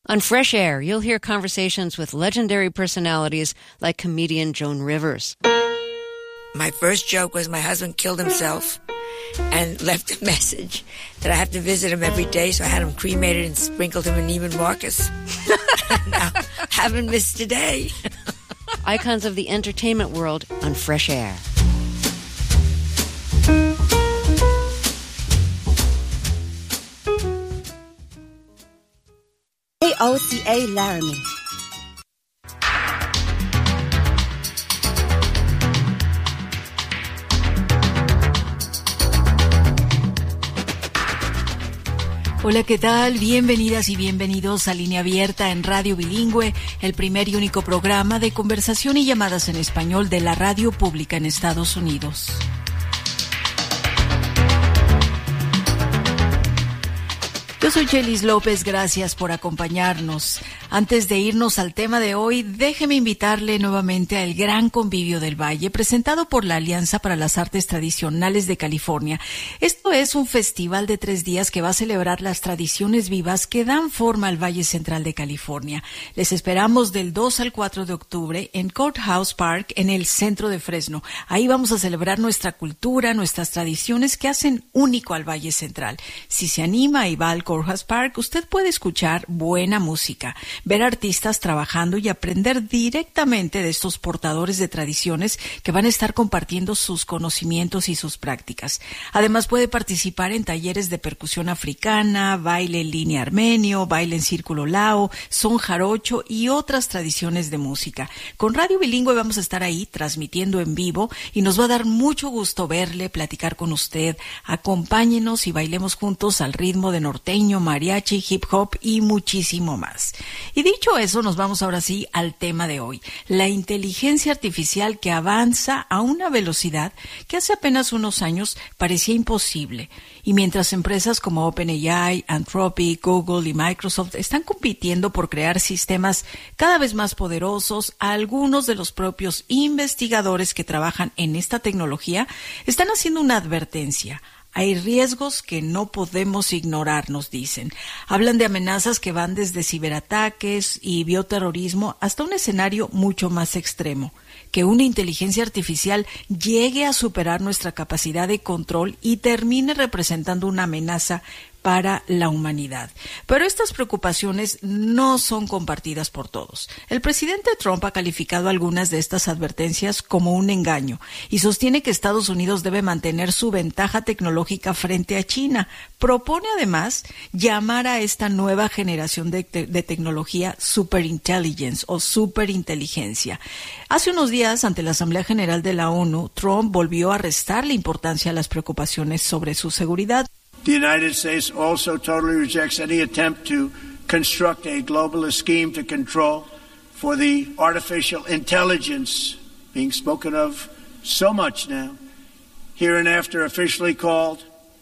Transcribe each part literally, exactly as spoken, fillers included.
On Fresh Air, you'll hear conversations with legendary personalities like comedian Joan Rivers. My first joke was my husband killed himself and left a message that I have to visit him every day, so I had him cremated and sprinkled him in Neiman Marcus. Now, haven't missed a day. Icons of the entertainment world on Fresh Air. A O C A Laramie. Hola, ¿qué tal? Bienvenidas y bienvenidos a Línea Abierta en Radio Bilingüe, el primer y único programa de conversación y llamadas en español de la radio pública en Estados Unidos. Yo soy Chelis López, gracias por acompañarnos. Antes de irnos al tema de hoy, déjeme invitarle nuevamente al Gran Convivio del Valle, presentado por la Alianza para las Artes Tradicionales de California. Esto es un festival de tres días que va a celebrar las tradiciones vivas que dan forma al Valle Central de California. Les esperamos del dos al cuatro de octubre en Courthouse Park, en el centro de Fresno. Ahí vamos a celebrar nuestra cultura, nuestras tradiciones que hacen único al Valle Central. Si se anima y va al Courthouse Park, usted puede escuchar buena música, ver artistas trabajando y aprender directamente de estos portadores de tradiciones que van a estar compartiendo sus conocimientos y sus prácticas. Además, puede participar en talleres de percusión africana, baile en línea armenio, baile en círculo lao, son jarocho y otras tradiciones de música. Con Radio Bilingüe vamos a estar ahí transmitiendo en vivo y nos va a dar mucho gusto verle, platicar con usted. Acompáñenos y bailemos juntos al ritmo de norteño, mariachi, hip hop y muchísimo más. Y dicho eso, nos vamos ahora sí al tema de hoy, la inteligencia artificial que avanza a una velocidad que hace apenas unos años parecía imposible. Y mientras empresas como OpenAI, Anthropic, Google y Microsoft están compitiendo por crear sistemas cada vez más poderosos, algunos de los propios investigadores que trabajan en esta tecnología están haciendo una advertencia. Hay riesgos que no podemos ignorar, nos dicen. Hablan de amenazas que van desde ciberataques y bioterrorismo hasta un escenario mucho más extremo. Que una inteligencia artificial llegue a superar nuestra capacidad de control y termine representando una amenaza para la humanidad. Pero estas preocupaciones no son compartidas por todos. El presidente Trump ha calificado algunas de estas advertencias como un engaño y sostiene que Estados Unidos debe mantener su ventaja tecnológica frente a China. Propone además llamar a esta nueva generación de, te- de tecnología superintelligence o superinteligencia. Hace unos días, ante la Asamblea General de la ONU, Trump volvió a restarle importancia a las preocupaciones sobre su seguridad. The United States also totally rejects any attempt to construct a globalist scheme to control for the artificial intelligence being spoken of so much now, hereinafter officially called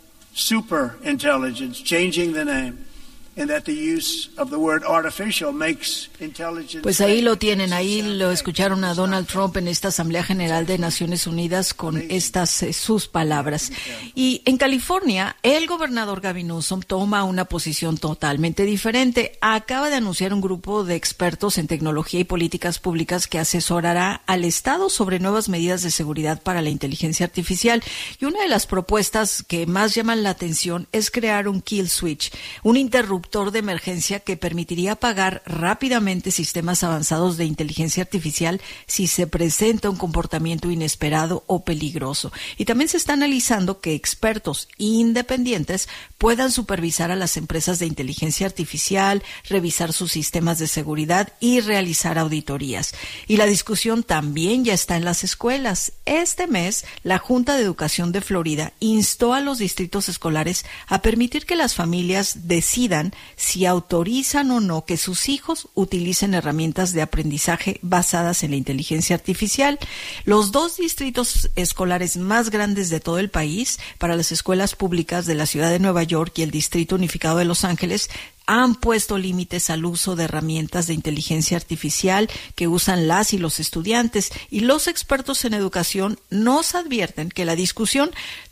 superintelligence, changing the name. And that the use of the word artificial makes intelligence. Pues ahí lo tienen, ahí lo escucharon a Donald Trump en esta Asamblea General de Naciones Unidas con estas eh, sus palabras. Y en California, el gobernador Gavin Newsom toma una posición totalmente diferente. Acaba de anunciar un grupo de expertos en tecnología y políticas públicas que asesorará al Estado sobre nuevas medidas de seguridad para la inteligencia artificial. Y una de las propuestas que más llaman la atención es crear un kill switch, un interruptor de emergencia que permitiría apagar rápidamente sistemas avanzados de inteligencia artificial si se presenta un comportamiento inesperado o peligroso. Y también se está analizando que expertos independientes puedan supervisar a las empresas de inteligencia artificial, revisar sus sistemas de seguridad y realizar auditorías. Y la discusión también ya está en las escuelas. Este mes, la Junta de Educación de Florida instó a los distritos escolares a permitir que las familias decidan si autorizan o no que sus hijos utilicen herramientas de aprendizaje basadas en la inteligencia artificial. Los dos distritos escolares más grandes de todo el país, para las escuelas públicas de la ciudad de Nueva York y el Distrito Unificado de Los Ángeles, han puesto límites al uso de herramientas de inteligencia artificial que usan las y los estudiantes, y los expertos en educación nos advierten que la discusión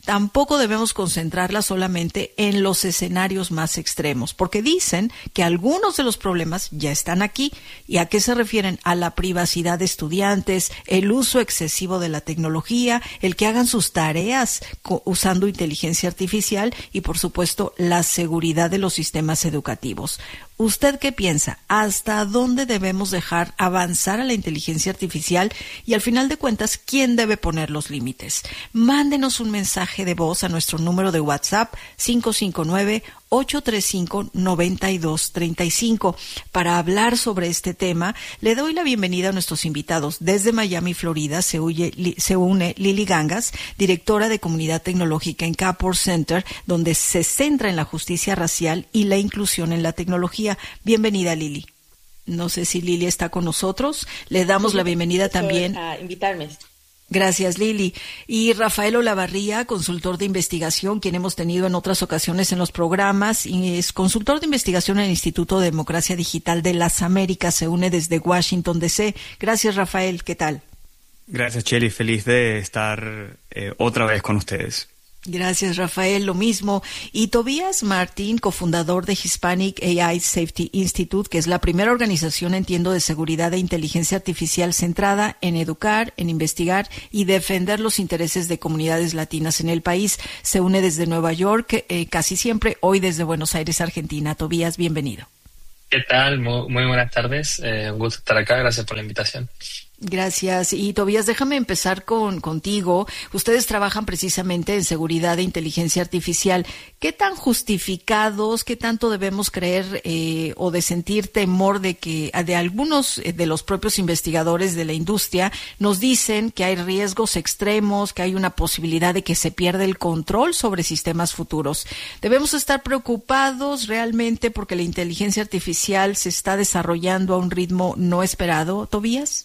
tampoco debemos concentrarla solamente en los escenarios más extremos, porque dicen que algunos de los problemas ya están aquí. ¿Y a qué se refieren? A la privacidad de estudiantes, el uso excesivo de la tecnología, el que hagan sus tareas usando inteligencia artificial y, por supuesto, la seguridad de los sistemas educativos. ¿Usted qué piensa? ¿Hasta dónde debemos dejar avanzar a la inteligencia artificial? Y al final de cuentas, ¿quién debe poner los límites? Mándenos un mensaje de voz a nuestro número de WhatsApp cinco cinco nueve, ocho tres cinco, nueve dos tres cinco. Para hablar sobre este tema, le doy la bienvenida a nuestros invitados. Desde Miami, Florida, se, huye, li, se une Lili Gangas, directora de Comunidad Tecnológica en Kapor Center, donde se centra en la justicia racial y la inclusión en la tecnología. Bienvenida, Lili. No sé si Lili está con nosotros. Le damos sí, la bienvenida también. A invitarme. Gracias, Lili. Y Rafael Olavarría, consultor de investigación, quien hemos tenido en otras ocasiones en los programas, y es consultor de investigación en el Instituto de Democracia Digital de las Américas, se une desde Washington, D C Gracias, Rafael. ¿Qué tal? Gracias, Cheli. Feliz de estar eh, otra vez con ustedes. Gracias, Rafael. Lo mismo. Y Tobías Martín, cofundador de Hispanic A I Safety Institute, que es la primera organización, entiendo, de seguridad e inteligencia artificial centrada en educar, en investigar y defender los intereses de comunidades latinas en el país. Se une desde Nueva York, eh, casi siempre, hoy desde Buenos Aires, Argentina. Tobías, bienvenido. ¿Qué tal? Muy, muy buenas tardes. Eh, un gusto estar acá. Gracias por la invitación. Gracias. Y Tobías, déjame empezar con contigo. Ustedes trabajan precisamente en seguridad e inteligencia artificial. ¿Qué tan justificados, qué tanto debemos creer eh, o de sentir temor de que de algunos de los propios investigadores de la industria nos dicen que hay riesgos extremos, que hay una posibilidad de que se pierda el control sobre sistemas futuros? ¿Debemos estar preocupados realmente porque la inteligencia artificial se está desarrollando a un ritmo no esperado, Tobías?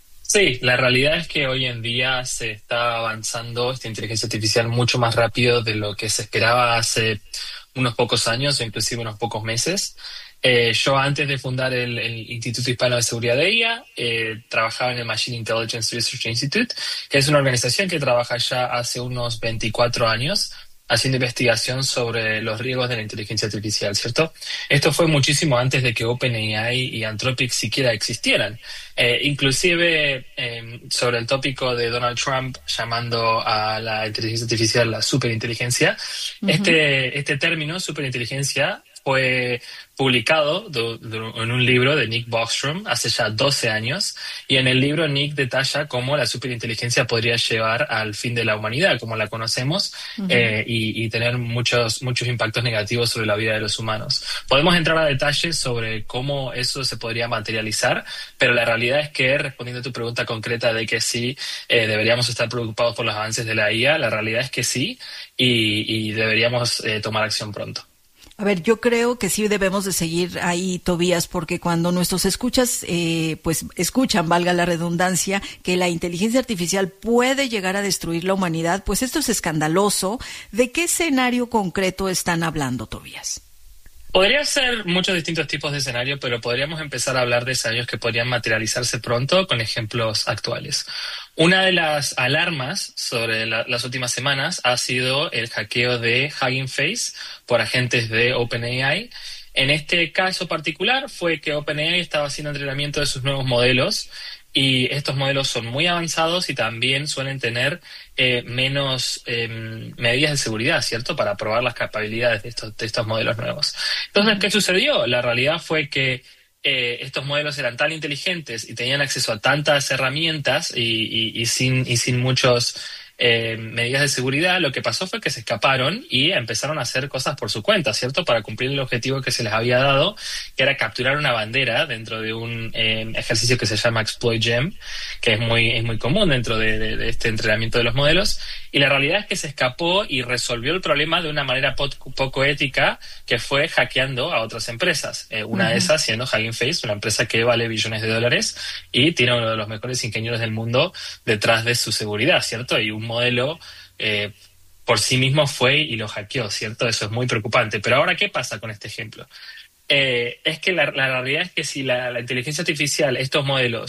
Sí, la realidad es que hoy en día se está avanzando esta inteligencia artificial mucho más rápido de lo que se esperaba hace unos pocos años o inclusive unos pocos meses. Eh, yo antes de fundar el, el Instituto Hispano de Seguridad de I A, eh, trabajaba en el Machine Intelligence Research Institute, que es una organización que trabaja ya hace unos veinticuatro años haciendo investigación sobre los riesgos de la inteligencia artificial, ¿cierto? Esto fue muchísimo antes de que OpenAI y Anthropic siquiera existieran. Eh, inclusive eh, sobre el tópico de Donald Trump llamando a la inteligencia artificial la superinteligencia, uh-huh. este, este término, superinteligencia, fue publicado de, de, en un libro de Nick Bostrom hace ya doce años, y en el libro Nick detalla cómo la superinteligencia podría llevar al fin de la humanidad, como la conocemos, uh-huh. eh, y, y tener muchos, muchos impactos negativos sobre la vida de los humanos. Podemos entrar a detalles sobre cómo eso se podría materializar, pero la realidad es que, respondiendo a tu pregunta concreta de que sí, eh, deberíamos estar preocupados por los avances de la I A, la realidad es que sí, y, y deberíamos eh, tomar acción pronto. A ver, yo creo que sí debemos de seguir ahí, Tobías, porque cuando nuestros escuchas, eh, pues escuchan, valga la redundancia, que la inteligencia artificial puede llegar a destruir la humanidad, pues esto es escandaloso. ¿De qué escenario concreto están hablando, Tobías? Podría ser muchos distintos tipos de escenarios, pero podríamos empezar a hablar de escenarios que podrían materializarse pronto con ejemplos actuales. Una de las alarmas sobre la, las últimas semanas ha sido el hackeo de Hugging Face por agentes de OpenAI. En este caso particular fue que OpenAI estaba haciendo entrenamiento de sus nuevos modelos, y estos modelos son muy avanzados y también suelen tener eh, menos eh, medidas de seguridad, ¿cierto?, para probar las capacidades de estos, de estos modelos nuevos. Entonces, ¿qué sucedió? La realidad fue que eh, estos modelos eran tan inteligentes y tenían acceso a tantas herramientas y, y, y, sin, y sin muchos eh, medidas de seguridad. Lo que pasó fue que se escaparon y empezaron a hacer cosas por su cuenta, ¿cierto?, para cumplir el objetivo que se les había dado, que era capturar una bandera dentro de un eh, ejercicio que se llama Exploit Gem, que es muy, es muy común dentro de, de, de este entrenamiento de los modelos. Y la realidad es que se escapó y resolvió el problema de una manera po- poco ética, que fue hackeando a otras empresas. Eh, una uh-huh. de esas siendo Hugging Face, una empresa que vale billones de dólares y tiene uno de los mejores ingenieros del mundo detrás de su seguridad, ¿cierto? Y un modelo eh, por sí mismo fue y lo hackeó, ¿cierto? Eso es muy preocupante. Pero ahora, ¿qué pasa con este ejemplo? Eh, es que la, la realidad es que si la, la inteligencia artificial, estos modelos,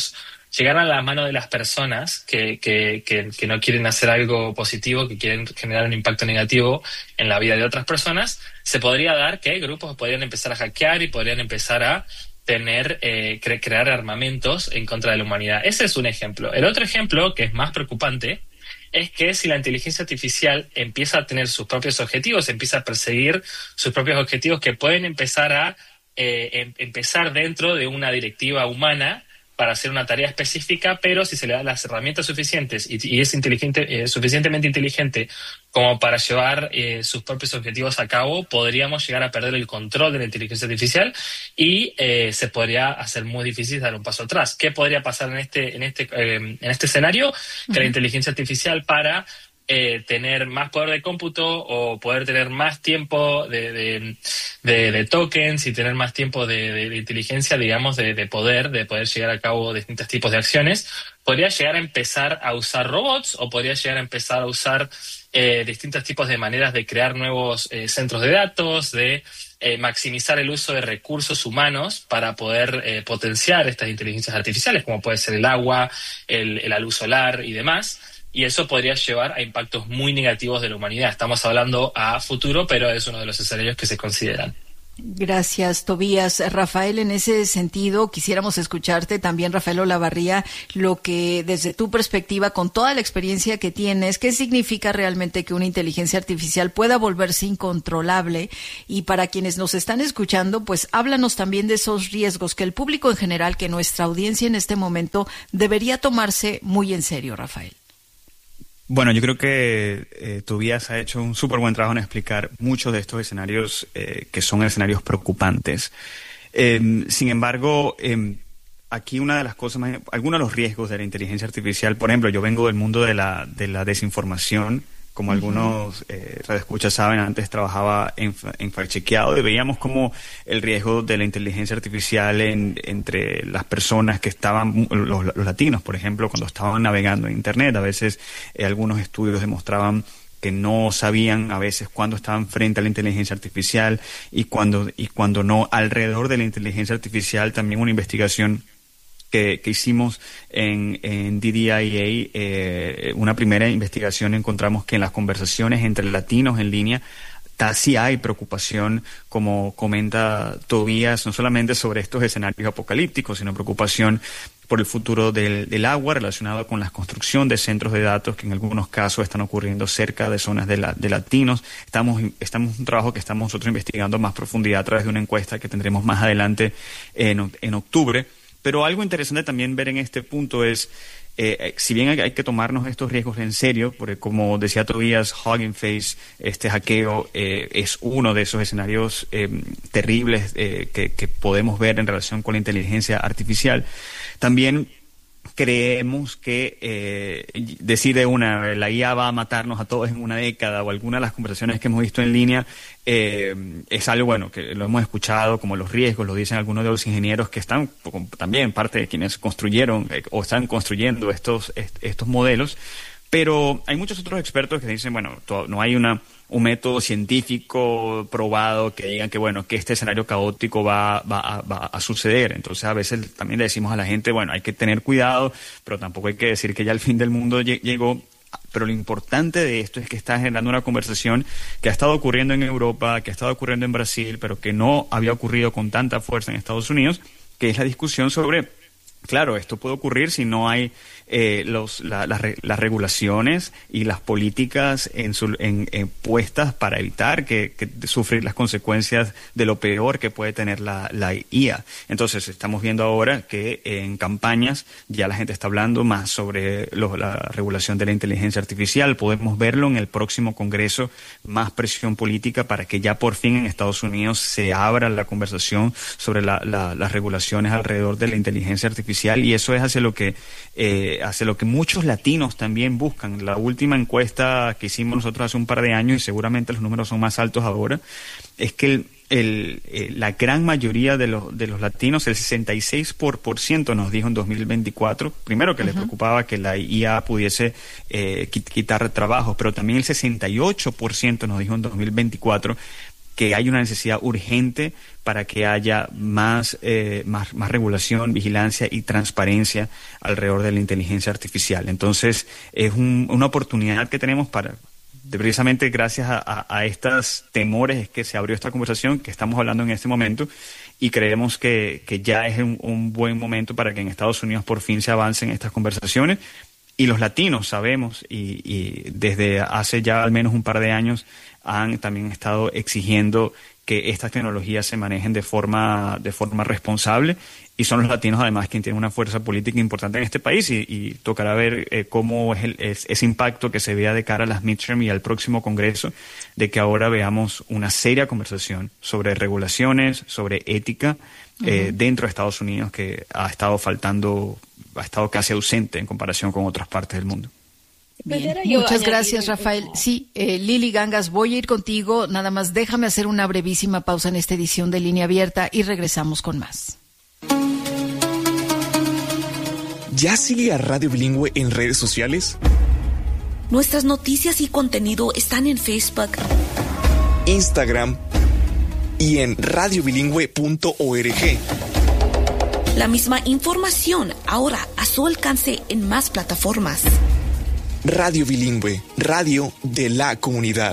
llegar a la mano de las personas que, que, que, que no quieren hacer algo positivo, que quieren generar un impacto negativo en la vida de otras personas, se podría dar que grupos podrían empezar a hackear y podrían empezar a tener, eh, cre- crear armamentos en contra de la humanidad. Ese es un ejemplo. El otro ejemplo, que es más preocupante, es que si la inteligencia artificial empieza a tener sus propios objetivos, empieza a perseguir sus propios objetivos que pueden empezar a eh, em- empezar dentro de una directiva humana para hacer una tarea específica, pero si se le dan las herramientas suficientes y, y es inteligente, eh, suficientemente inteligente como para llevar eh, sus propios objetivos a cabo, podríamos llegar a perder el control de la inteligencia artificial y eh, se podría hacer muy difícil dar un paso atrás. ¿Qué podría pasar en este, en este, eh, en este escenario? Uh-huh. Que la inteligencia artificial para Eh, tener más poder de cómputo o poder tener más tiempo de, de, de, de tokens y tener más tiempo de, de, de inteligencia, digamos, de, de poder, de poder llegar a cabo distintos tipos de acciones, podría llegar a empezar a usar robots o podría llegar a empezar a usar eh, distintos tipos de maneras de crear nuevos eh, centros de datos, de eh, maximizar el uso de recursos humanos para poder eh, potenciar estas inteligencias artificiales, como puede ser el agua, el, el la luz solar y demás. Y eso podría llevar a impactos muy negativos de la humanidad. Estamos hablando a futuro, pero es uno de los escenarios que se consideran. Gracias, Tobías. Rafael, en ese sentido, quisiéramos escucharte también, Rafael Olavarría, lo que desde tu perspectiva, con toda la experiencia que tienes, ¿qué significa realmente que una inteligencia artificial pueda volverse incontrolable? Y para quienes nos están escuchando, pues háblanos también de esos riesgos que el público en general, que nuestra audiencia en este momento debería tomarse muy en serio, Rafael. Bueno, yo creo que eh, Tobías ha hecho un súper buen trabajo en explicar muchos de estos escenarios eh, que son escenarios preocupantes. Eh, sin embargo, eh, aquí una de las cosas más, algunos de los riesgos de la inteligencia artificial, por ejemplo, yo vengo del mundo de la, de la desinformación. Como algunos eh, radioescuchas saben, antes trabajaba en, en fact-chequeado y veíamos como el riesgo de la inteligencia artificial en, entre las personas que estaban, los, los latinos, por ejemplo, cuando estaban navegando en Internet. A veces eh, algunos estudios demostraban que no sabían a veces cuándo estaban frente a la inteligencia artificial y cuando, y cuando no. Alrededor de la inteligencia artificial también una investigación Que, que hicimos en, en D D I A, eh, una primera investigación, encontramos que en las conversaciones entre latinos en línea sí hay preocupación, como comenta Tobías, no solamente sobre estos escenarios apocalípticos, sino preocupación por el futuro del, del agua relacionado con la construcción de centros de datos que en algunos casos están ocurriendo cerca de zonas de, la, de latinos. Estamos, estamos un trabajo que estamos nosotros investigando a más profundidad a través de una encuesta que tendremos más adelante en, en octubre. Pero algo interesante también ver en este punto es, eh, si bien hay, hay que tomarnos estos riesgos en serio, porque como decía Tobías, Hugging Face, este hackeo eh, es uno de esos escenarios eh, terribles eh, que, que podemos ver en relación con la inteligencia artificial. También creemos que eh, decir de una, la I A va a matarnos a todos en una década, o alguna de las conversaciones que hemos visto en línea, eh, es algo, bueno, que lo hemos escuchado, como los riesgos, lo dicen algunos de los ingenieros que están también parte de quienes construyeron eh, o están construyendo estos, est- estos modelos. Pero hay muchos otros expertos que dicen, bueno, to- no hay una un método científico probado que digan que, bueno, que este escenario caótico va, va, a, va a suceder. Entonces, a veces también le decimos a la gente, bueno, hay que tener cuidado, pero tampoco hay que decir que ya el fin del mundo llegó. Pero lo importante de esto es que está generando una conversación que ha estado ocurriendo en Europa, que ha estado ocurriendo en Brasil, pero que no había ocurrido con tanta fuerza en Estados Unidos, que es la discusión sobre, claro, esto puede ocurrir si no hay eh, los, la, la, las regulaciones y las políticas en su, en, en puestas para evitar que, que sufrir las consecuencias de lo peor que puede tener la, la I A. Entonces, estamos viendo ahora que en campañas ya la gente está hablando más sobre lo, la regulación de la inteligencia artificial. Podemos verlo en el próximo Congreso, más presión política para que ya por fin en Estados Unidos se abra la conversación sobre la, la, las regulaciones alrededor de la inteligencia artificial, y eso es hacia lo que eh, hacia lo que muchos latinos también buscan. La última encuesta que hicimos nosotros hace un par de años, y seguramente los números son más altos ahora, es que el, el, el, la gran mayoría de los, de los latinos, el sesenta y seis por ciento nos dijo en dos mil veinticuatro, primero que uh-huh. les preocupaba que la I A pudiese eh, quitar trabajos, pero también el sesenta y ocho por ciento nos dijo en dos mil veinticuatro que hay una necesidad urgente para que haya más, eh, más, más regulación, vigilancia y transparencia alrededor de la inteligencia artificial. Entonces, es un, una oportunidad que tenemos para, de precisamente gracias a, a, a estos temores es que se abrió esta conversación que estamos hablando en este momento, y creemos que, que ya es un, un buen momento para que en Estados Unidos por fin se avancen estas conversaciones. Y los latinos sabemos, y, y desde hace ya al menos un par de años han también estado exigiendo que estas tecnologías se manejen de forma de forma responsable, y son los latinos además quienes tienen una fuerza política importante en este país, y, y tocará ver eh, cómo es, el, es ese impacto que se vea de cara a las midterm y al próximo Congreso, de que ahora veamos una seria conversación sobre regulaciones, sobre ética eh, uh-huh. dentro de Estados Unidos, que ha estado faltando, ha estado casi ausente en comparación con otras partes del mundo. Bien. Muchas gracias, Rafael. Sí, eh, Lili Gangas, voy a ir contigo. Nada más déjame hacer una brevísima pausa en esta edición de Línea Abierta y regresamos con más. ¿Ya sigue a Radio Bilingüe en redes sociales? Nuestras noticias y contenido están en Facebook, Instagram y en radio bilingüe punto org. La misma información ahora a su alcance en más plataformas. Radio Bilingüe, radio de la comunidad.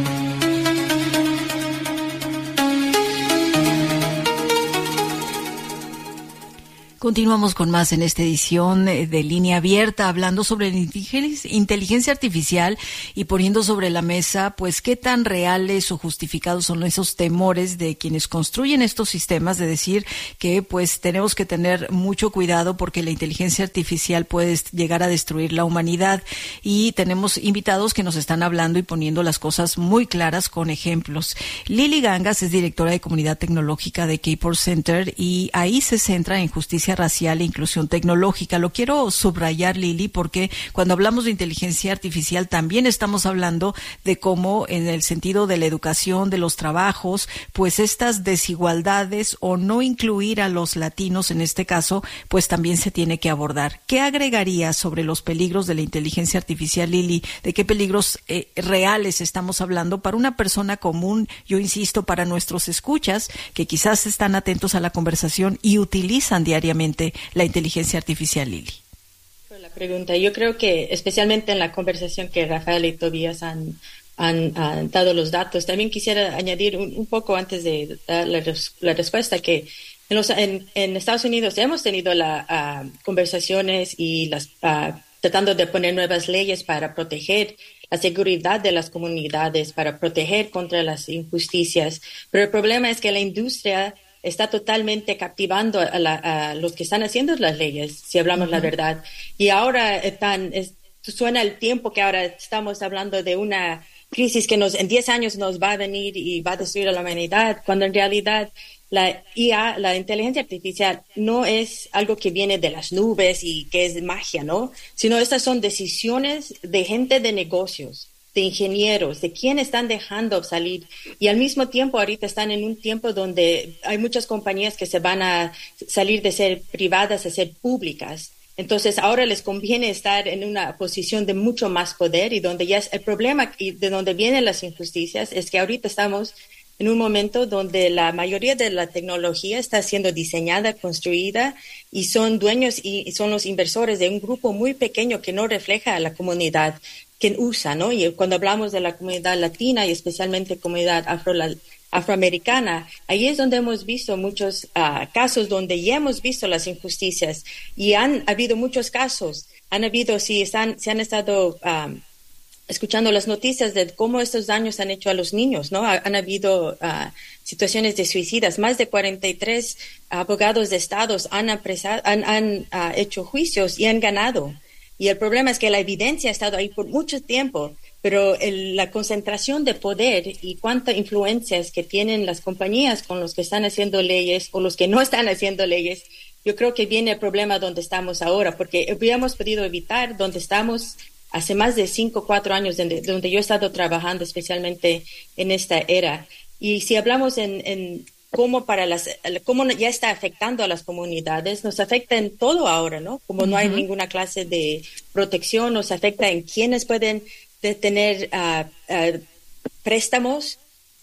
Continuamos con más en esta edición de Línea Abierta, hablando sobre la inteligencia artificial y poniendo sobre la mesa, pues, qué tan reales o justificados son esos temores de quienes construyen estos sistemas, de decir que, pues, tenemos que tener mucho cuidado porque la inteligencia artificial puede llegar a destruir la humanidad. Y tenemos invitados que nos están hablando y poniendo las cosas muy claras con ejemplos. Lili Gangas es directora de Comunidad Tecnológica de Keyport Center y ahí se centra en justicia racial e inclusión tecnológica. Lo quiero subrayar, Lili, porque cuando hablamos de inteligencia artificial también estamos hablando de cómo, en el sentido de la educación, de los trabajos, pues estas desigualdades o no incluir a los latinos en este caso, pues también se tiene que abordar. ¿Qué agregaría sobre los peligros de la inteligencia artificial, Lili? ¿De qué peligros eh, reales estamos hablando para una persona común? Yo insisto, para nuestros escuchas que quizás están atentos a la conversación y utilizan diariamente la inteligencia artificial, Lili. La pregunta, yo creo que especialmente en la conversación que Rafael y Tobías han, han, han dado los datos, también quisiera añadir un, un poco antes de dar la, la respuesta que en, los, en, en Estados Unidos hemos tenido las uh, conversaciones y las uh, tratando de poner nuevas leyes para proteger la seguridad de las comunidades, para proteger contra las injusticias, pero el problema es que la industria está totalmente captivando a, la, a los que están haciendo las leyes, si hablamos uh-huh. la verdad. Y ahora están, es, suena el tiempo que ahora estamos hablando de una crisis que nos en diez años nos va a venir y va a destruir a la humanidad, cuando en realidad la I A, la inteligencia artificial, no es algo que viene de las nubes y que es magia, ¿no? Sino estas son decisiones de gente de negocios, de ingenieros, de quién están dejando salir, y al mismo tiempo ahorita están en un tiempo donde hay muchas compañías que se van a salir de ser privadas a ser públicas. Entonces ahora les conviene estar en una posición de mucho más poder, y donde ya es el problema y de donde vienen las injusticias es que ahorita estamos en un momento donde la mayoría de la tecnología está siendo diseñada, construida, y son dueños y son los inversores de un grupo muy pequeño que no refleja a la comunidad que usa, ¿no? Y cuando hablamos de la comunidad latina y especialmente comunidad afro, afroamericana, ahí es donde hemos visto muchos uh, casos donde ya hemos visto las injusticias, y han habido muchos casos, han habido, si están, se han estado um, escuchando las noticias de cómo estos daños han hecho a los niños, ¿no? Han habido uh, situaciones de suicidas. Más de cuarenta y tres abogados de estados han, apresado, han, han uh, hecho juicios y han ganado. Y el problema es que la evidencia ha estado ahí por mucho tiempo, pero el, la concentración de poder y cuántas influencias que tienen las compañías con los que están haciendo leyes o los que no están haciendo leyes, yo creo que viene el problema donde estamos ahora, porque hubiéramos podido evitar donde estamos hace más de cinco, cuatro años, donde, donde yo he estado trabajando especialmente en esta era. Y si hablamos en, en cómo para las, cómo ya está afectando a las comunidades, nos afecta en todo ahora, ¿no? Como no hay uh-huh. ninguna clase de protección, nos afecta en quiénes pueden tener uh, uh, préstamos,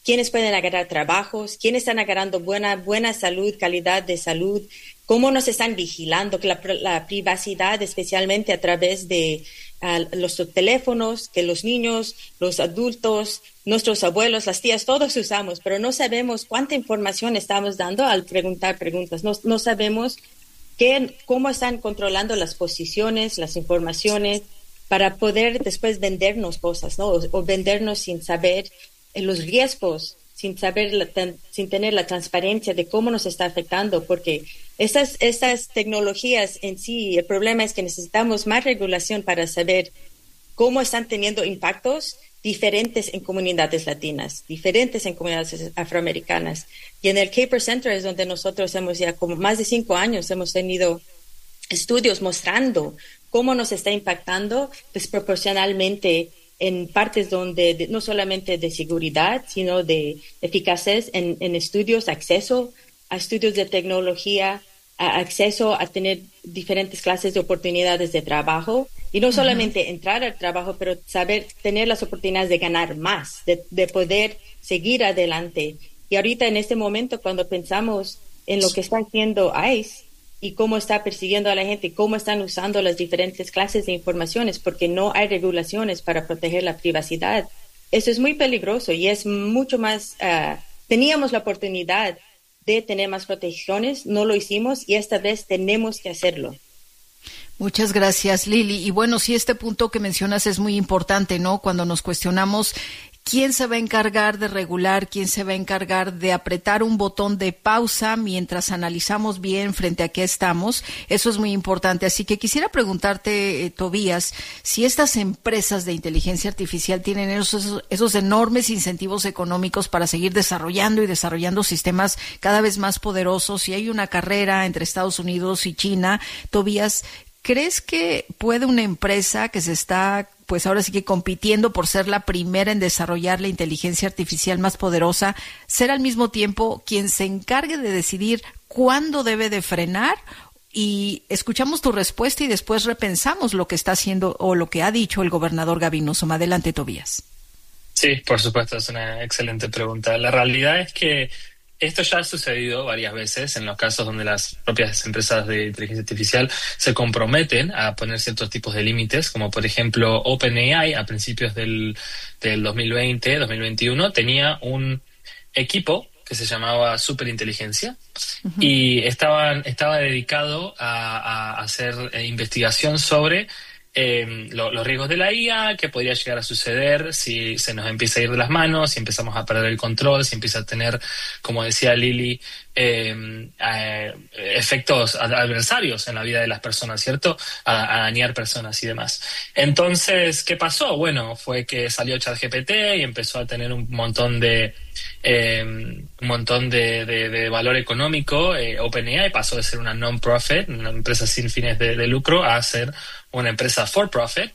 quiénes pueden agarrar trabajos, quiénes están agarrando buena, buena salud, calidad de salud, cómo nos están vigilando, que la, la privacidad, especialmente a través de uh, los teléfonos, que los niños, los adultos, nuestros abuelos, las tías, todos usamos, pero no sabemos cuánta información estamos dando al preguntar preguntas. No, no sabemos qué, cómo están controlando las posiciones, las informaciones, para poder después vendernos cosas, ¿no? O, o vendernos sin saber los riesgos, sin saber, la, tan, sin tener la transparencia de cómo nos está afectando, porque estas, estas tecnologías en sí, el problema es que necesitamos más regulación para saber cómo están teniendo impactos diferentes en comunidades latinas, diferentes en comunidades afroamericanas. Y en el Caper Center es donde nosotros hemos ya como más de cinco años hemos tenido estudios mostrando cómo nos está impactando desproporcionalmente en partes donde de, no solamente de seguridad, sino de eficaces en, en estudios, acceso a estudios de tecnología, a acceso a tener diferentes clases de oportunidades de trabajo, y no solamente uh-huh. entrar al trabajo, pero saber tener las oportunidades de ganar más, de, de poder seguir adelante. Y ahorita en este momento, cuando pensamos en lo que está haciendo ICE, y cómo está persiguiendo a la gente, cómo están usando las diferentes clases de informaciones, porque no hay regulaciones para proteger la privacidad. Eso es muy peligroso y es mucho más... Uh, teníamos la oportunidad de tener más protecciones, no lo hicimos y esta vez tenemos que hacerlo. Muchas gracias, Lili. Y bueno, sí, este punto que mencionas es muy importante, ¿no? Cuando nos cuestionamos quién se va a encargar de regular, quién se va a encargar de apretar un botón de pausa mientras analizamos bien frente a qué estamos. Eso es muy importante. Así que quisiera preguntarte, eh, Tobías, si estas empresas de inteligencia artificial tienen esos, esos enormes incentivos económicos para seguir desarrollando y desarrollando sistemas cada vez más poderosos. Si hay una carrera entre Estados Unidos y China, Tobías, ¿crees que puede una empresa que se está, pues ahora sí que compitiendo por ser la primera en desarrollar la inteligencia artificial más poderosa, ser al mismo tiempo quien se encargue de decidir cuándo debe de frenar? Y escuchamos tu respuesta y después repensamos lo que está haciendo o lo que ha dicho el gobernador Gavin Newsom. Adelante, Tobías. Sí, por supuesto, es una excelente pregunta. La realidad es que esto ya ha sucedido varias veces en los casos donde las propias empresas de inteligencia artificial se comprometen a poner ciertos tipos de límites, como por ejemplo OpenAI a principios del, del dos mil veinte, dos mil veintiuno, tenía un equipo que se llamaba Superinteligencia uh-huh. y estaban, estaba dedicado a, a hacer investigación sobre Eh, lo, los riesgos de la I A, qué podría llegar a suceder si se nos empieza a ir de las manos, si empezamos a perder el control, si empieza a tener, como decía Lili, eh, eh, efectos adversarios en la vida de las personas, ¿cierto? A, a dañar personas y demás. Entonces, ¿qué pasó? Bueno, fue que salió ChatGPT y empezó a tener un montón de eh, un montón de, de, de valor económico. eh, OpenAI pasó de ser una non-profit, una empresa sin fines de, de lucro, a ser una empresa for profit,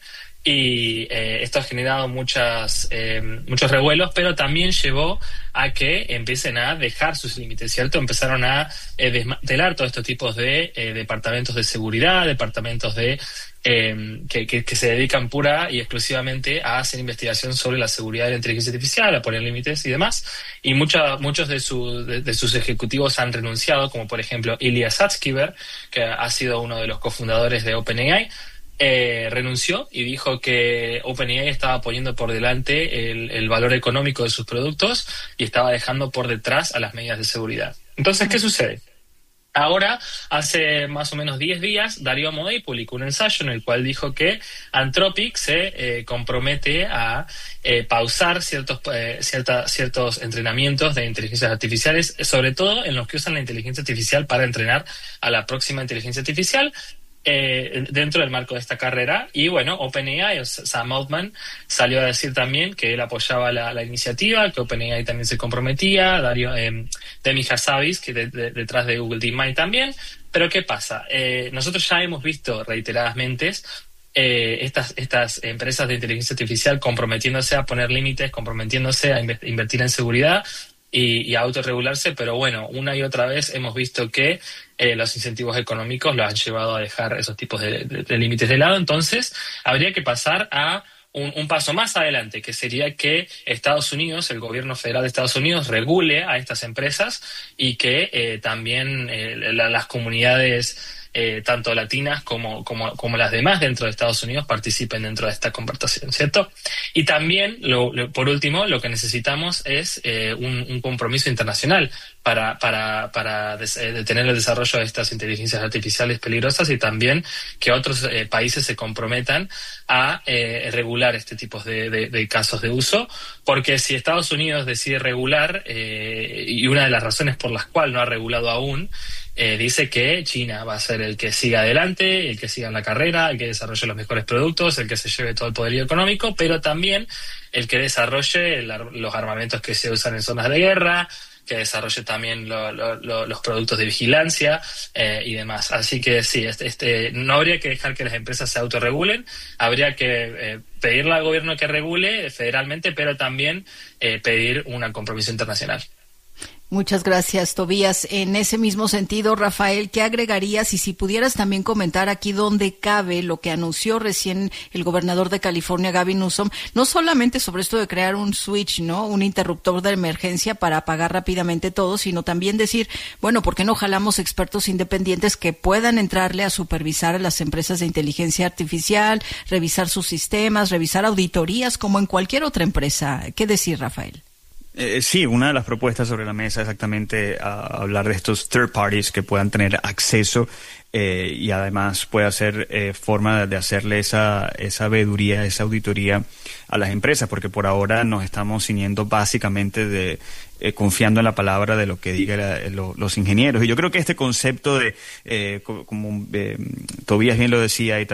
y eh, esto ha generado muchas eh, muchos revuelos, pero también llevó a que empiecen a dejar sus límites, ¿cierto? Empezaron a eh, desmantelar todos estos tipos de eh, departamentos de seguridad, departamentos de eh, que, que, que se dedican pura y exclusivamente a hacer investigación sobre la seguridad de la inteligencia artificial, a poner límites y demás, y mucha, muchos de, su, de, de sus ejecutivos han renunciado, como por ejemplo Ilya Sutskever, que ha sido uno de los cofundadores de OpenAI. Eh, renunció y dijo que OpenAI estaba poniendo por delante el, el valor económico de sus productos y estaba dejando por detrás a las medidas de seguridad. Entonces, ¿qué sucede? Ahora, hace más o menos diez días, Darío Amodei publicó un ensayo en el cual dijo que Anthropic se eh, compromete a eh, pausar ciertos, eh, cierta, ciertos entrenamientos de inteligencias artificiales, sobre todo en los que usan la inteligencia artificial para entrenar a la próxima inteligencia artificial, Eh, dentro del marco de esta carrera. Y bueno, OpenAI, o Sam Altman, salió a decir también que él apoyaba la, la iniciativa, que OpenAI también se comprometía, Dario, eh, Demi Hassabis, que de, de, detrás de Google DeepMind también. Pero ¿qué pasa? Eh, nosotros ya hemos visto reiteradamente eh, estas, estas empresas de inteligencia artificial comprometiéndose a poner límites, comprometiéndose a inv- invertir en seguridad y, y a autorregularse, pero bueno, una y otra vez hemos visto que eh, los incentivos económicos los han llevado a dejar esos tipos de, de, de límites de lado. Entonces, habría que pasar a un, un paso más adelante, que sería que Estados Unidos, el gobierno federal de Estados Unidos, regule a estas empresas y que eh, también eh, la, las comunidades Eh, tanto latinas como, como, como las demás dentro de Estados Unidos participen dentro de esta conversación, ¿cierto? Y también, lo, lo, por último, lo que necesitamos es eh, un, un compromiso internacional para, para, para des, eh, detener el desarrollo de estas inteligencias artificiales peligrosas y también que otros eh, países se comprometan a eh, regular este tipo de, de, de casos de uso, porque si Estados Unidos decide regular, eh, y una de las razones por las cuales no ha regulado aún, Eh, dice que China va a ser el que siga adelante, el que siga en la carrera, el que desarrolle los mejores productos, el que se lleve todo el poderío económico, pero también el que desarrolle el, los armamentos que se usan en zonas de guerra, que desarrolle también lo, lo, lo, los productos de vigilancia eh, y demás. Así que sí, este, este, no habría que dejar que las empresas se autorregulen, habría que eh, pedirle al gobierno que regule federalmente, pero también eh, pedir un compromiso internacional. Muchas gracias, Tobías. En ese mismo sentido, Rafael, ¿qué agregarías? Y si pudieras también comentar aquí dónde cabe lo que anunció recién el gobernador de California, Gavin Newsom, no solamente sobre esto de crear un switch, ¿no? Un interruptor de emergencia para apagar rápidamente todo, sino también decir, bueno, ¿por qué no jalamos expertos independientes que puedan entrarle a supervisar a las empresas de inteligencia artificial, revisar sus sistemas, revisar auditorías como en cualquier otra empresa? ¿Qué decir, Rafael? Eh, sí, una de las propuestas sobre la mesa es exactamente uh, hablar de estos third parties que puedan tener acceso eh, y además pueda ser eh, forma de, de hacerle esa, esa veeduría, esa auditoría a las empresas, porque por ahora nos estamos ciñendo básicamente de eh, confiando en la palabra de lo que digan lo, los ingenieros. Y yo creo que este concepto de, eh, como eh, Tobías bien lo decía, y